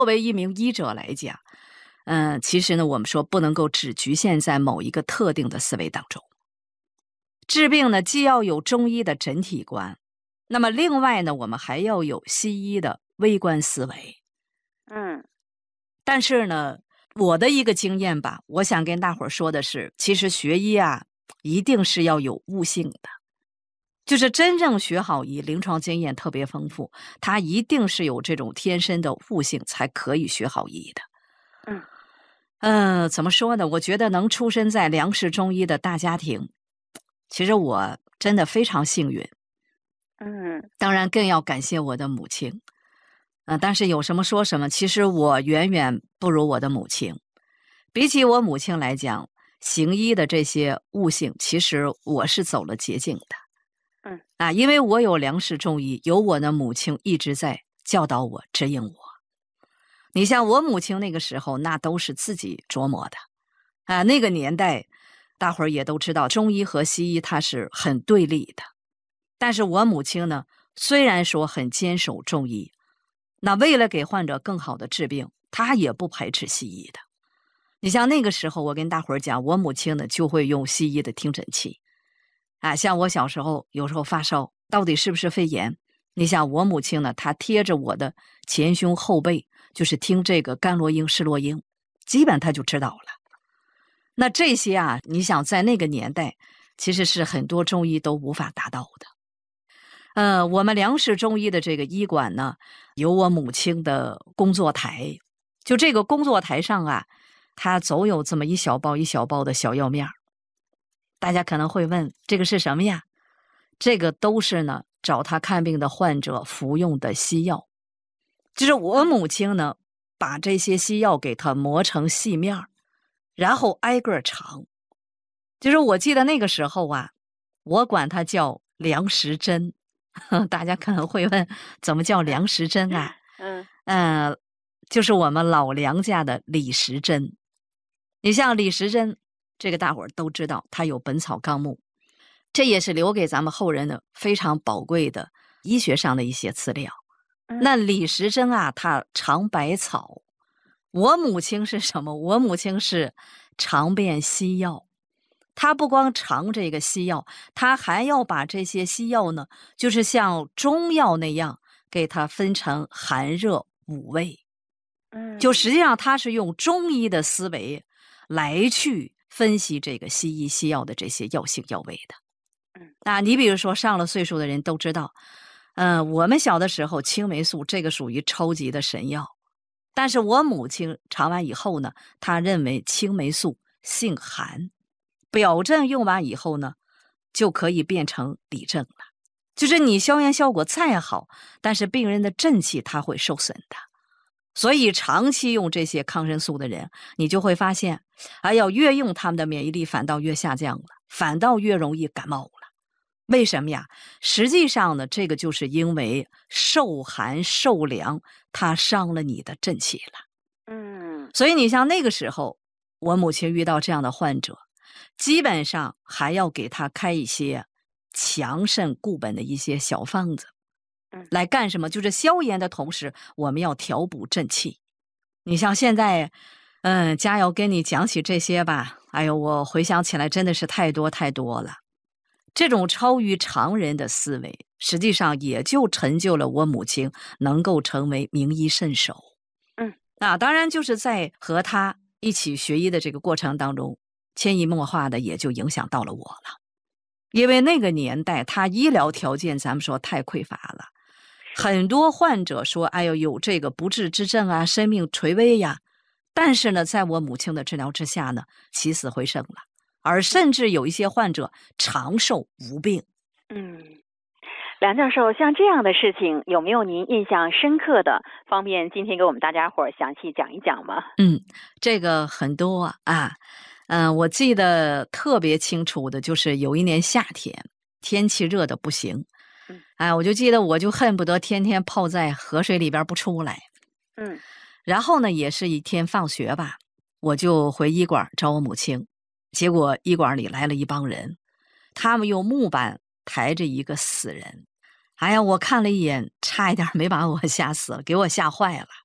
作为一名医者来讲，其实呢，我们说不能够只局限在某一个特定的思维当中。治病呢，既要有中医的整体观，那么另外呢，我们还要有西医的微观思维。但是呢，我的一个经验吧，我想跟大伙儿说的是，其实学医啊，一定是要有悟性的。就是真正学好医，临床经验特别丰富，他一定是有这种天生的悟性，才可以学好医的。怎么说呢？我觉得能出生在梁氏中医的大家庭，其实我真的非常幸运。当然更要感谢我的母亲。但是有什么说什么，其实我远远不如我的母亲。比起我母亲来讲，行医的这些悟性，其实我是走了捷径的。因为我有梁氏中医，有我的母亲一直在教导我、指引我。你像我母亲那个时候，那都是自己琢磨的。那个年代，大伙儿也都知道，中医和西医它是很对立的。但是我母亲呢，虽然说很坚守中医，那为了给患者更好的治病，她也不排斥西医的。你像那个时候，我跟大伙儿讲，我母亲呢就会用西医的听诊器。像我小时候有时候发烧，到底是不是肺炎？你想我母亲呢，她贴着我的前胸后背，就是听这个甘罗英、施洛英，基本她就知道了。那这些啊，你想在那个年代，其实是很多中医都无法达到的。我们梁氏中医的这个医馆呢，有我母亲的工作台，就这个工作台上啊，它总有这么一小包一小包的小药面。大家可能会问，这个是什么呀？这个都是呢，找他看病的患者服用的西药。就是我母亲呢，把这些西药给它磨成细面，然后挨个尝。就是我记得那个时候啊，我管它叫梁时针。大家可能会问，怎么叫梁时针啊？就是我们老梁家的李时珍。你像李时珍，这个大伙儿都知道，他有《本草纲目》，这也是留给咱们后人的非常宝贵的医学上的一些资料。那李时珍啊，他尝百草。我母亲是什么？我母亲是尝遍西药。他不光尝这个西药，他还要把这些西药呢，就是像中药那样，给它分成寒热五味。就实际上他是用中医的思维来去分析这个西医西药的这些药性药味的。你比如说上了岁数的人都知道，我们小的时候青霉素这个属于超级的神药，但是我母亲尝完以后呢，她认为青霉素性寒，表证用完以后呢，就可以变成里症了。就是你消炎效果再好，但是病人的正气它会受损的。所以长期用这些抗生素的人，你就会发现，越用他们的免疫力反倒越下降了，反倒越容易感冒了。为什么呀？实际上呢，这个就是因为受寒受凉，它伤了你的正气了。所以你像那个时候，我母亲遇到这样的患者，基本上还要给他开一些强肾固本的一些小方子。来干什么？就是消炎的同时，我们要调补正气。你像现在，佳瑶跟你讲起这些吧，我回想起来真的是太多太多了。这种超于常人的思维，实际上也就成就了我母亲能够成为名医圣手。当然就是在和他一起学医的这个过程当中，潜移默化的也就影响到了我了。因为那个年代他医疗条件咱们说太匮乏了，很多患者说有这个不治之症啊，生命垂危呀。但是呢，在我母亲的治疗之下呢，起死回生了，而甚至有一些患者长寿无病。 梁教授，像这样的事情有没有您印象深刻的，方便今天给我们大家伙儿详细讲一讲吗？ 这个很多啊。我记得特别清楚的就是有一年夏天，天气热的不行。我就记得我就恨不得天天泡在河水里边不出来。然后呢，也是一天放学吧，我就回医馆找我母亲。结果医馆里来了一帮人，他们用木板抬着一个死人。我看了一眼，差一点没把我吓死了，给我吓坏了。